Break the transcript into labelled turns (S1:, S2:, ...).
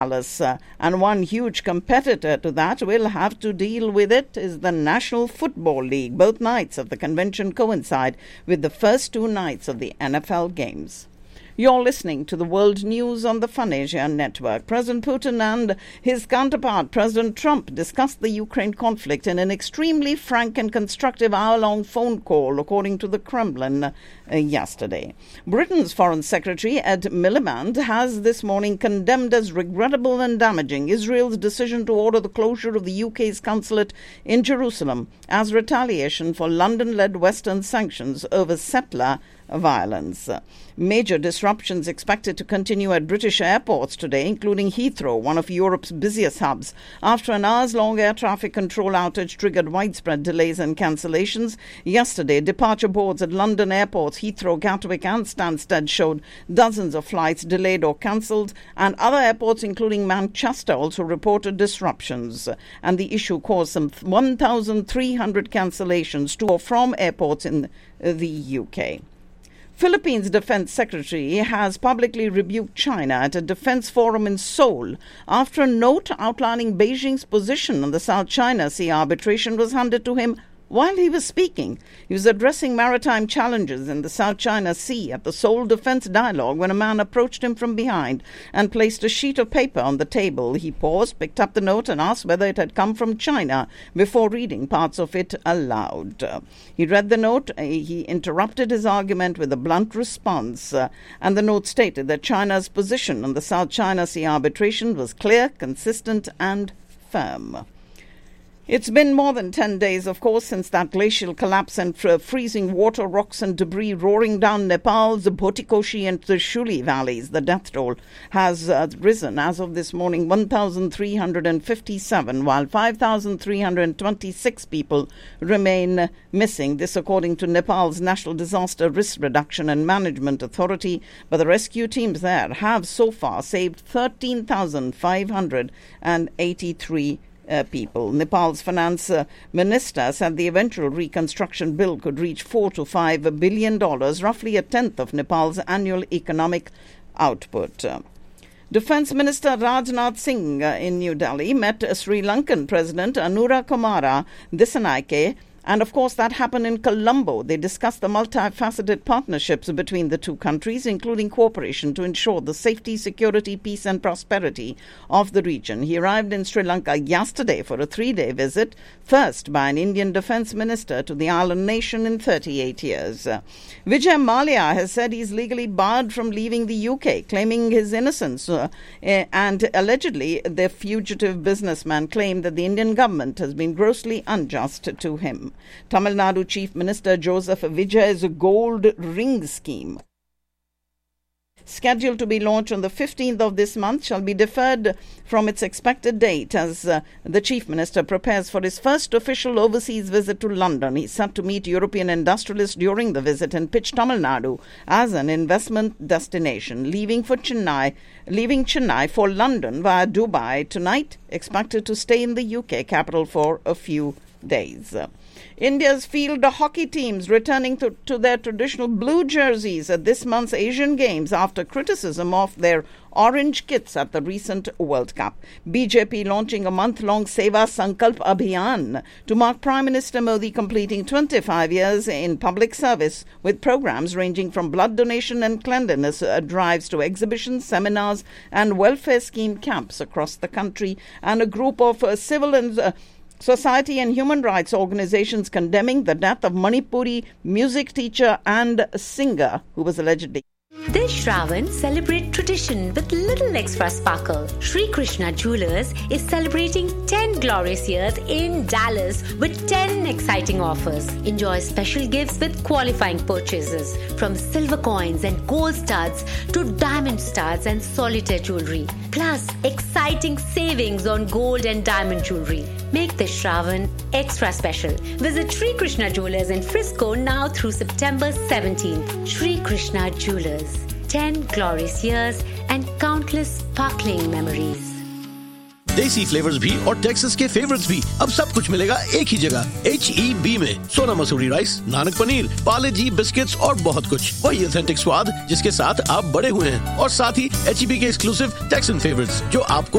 S1: And one huge competitor to that will have to deal with it is the National Football League. Both nights of the convention coincide with the first 2 nights of the NFL games. You're listening to the World News on the Fun Asia Network. President Putin and his counterpart, President Trump, discussed the Ukraine conflict in an extremely frank and constructive hour-long phone call, according to the Kremlin yesterday. Britain's Foreign Secretary Ed Miliband has this morning condemned as regrettable and damaging Israel's decision to order the closure of the UK's consulate in Jerusalem as retaliation for London-led Western sanctions over settler violence. Major disruptions expected to continue at British airports today, including Heathrow, one of Europe's busiest hubs, after an hours-long air traffic control outage triggered widespread delays and cancellations. Yesterday, departure boards at London airports, Heathrow, Gatwick and Stansted showed dozens of flights delayed or cancelled, and other airports, including Manchester, also reported disruptions. And the issue caused some 1,300 cancellations to or from airports in the UK. Philippines Defense Secretary has publicly rebuked China at a defense forum in Seoul after a note outlining Beijing's position on the South China Sea arbitration was handed to him while he was speaking. He was addressing maritime challenges in the South China Sea at the Seoul Defense Dialogue when a man approached him from behind and placed a sheet of paper on the table. He paused, picked up the note and asked whether it had come from China before reading parts of it aloud. He read the note. He interrupted his argument with a blunt response, and the note stated that China's position on the South China Sea arbitration was clear, consistent and firm. It's been more than 10 days, of course, since that glacial collapse and freezing water, rocks and debris roaring down Nepal's Bhotikoshi and Trishuli valleys. The death toll has risen as of this morning, 1,357, while 5,326 people remain missing. This according to Nepal's National Disaster Risk Reduction and Management Authority. But the rescue teams there have so far saved 13,583 people. Nepal's finance minister said the eventual reconstruction bill could reach $4 to $5 billion, roughly a tenth of Nepal's annual economic output. Defense Minister Rajnath Singh in New Delhi met Sri Lankan President Anura Kumara Dissanayake. And of course, that happened in Colombo. They discussed the multifaceted partnerships between the two countries, including cooperation to ensure the safety, security, peace and prosperity of the region. He arrived in Sri Lanka yesterday for a 3-day visit, first by an Indian defense minister to the island nation in 38 years. Vijay Mallya has said he's legally barred from leaving the UK, claiming his innocence. And allegedly, the fugitive businessman claimed that the Indian government has been grossly unjust to him. Tamil Nadu Chief Minister Joseph Vijay's Gold Ring scheme, scheduled to be launched on the 15th of this month, shall be deferred from its expected date as the Chief Minister prepares for his first official overseas visit to London. He's set to meet European industrialists during the visit and pitch Tamil Nadu as an investment destination, leaving Chennai for London via Dubai tonight, expected to stay in the UK capital for a few days. India's field hockey teams returning to their traditional blue jerseys at this month's Asian Games after criticism of their orange kits at the recent World Cup. BJP launching a month-long Seva Sankalp Abhiyan to mark Prime Minister Modi completing 25 years in public service, with programs ranging from blood donation and cleanliness drives to exhibitions, seminars and welfare scheme camps across the country, and a group of civil and society and human rights organizations condemning the death of Manipuri music teacher and singer who was allegedly.
S2: This Shravan, celebrate tradition with little extra sparkle. Sri Krishna Jewelers is celebrating 10 glorious years in Dallas with 10 exciting offers. Enjoy special gifts with qualifying purchases, from silver coins and gold studs to diamond studs and solitaire jewelry. Plus, exciting savings on gold and diamond jewelry. Make this Shravan extra special. Visit Sri Krishna Jewelers in Frisco now through September 17th. Sri Krishna Jewelers. 10 glorious years and countless sparkling memories.
S3: देसी flavours भी और Texas के favourites भी, अब सब कुछ मिलेगा एक ही जगह, HEB में। सोना मसूरी राइस, नानक पनीर, पाले जी बिस्किट्स और बहुत कुछ। वही ऑथेंटिक स्वाद जिसके साथ आप बड़े हुए हैं, और साथ ही HEB के एक्सक्लूसिव टेक्सन फेवरेट्स जो आपको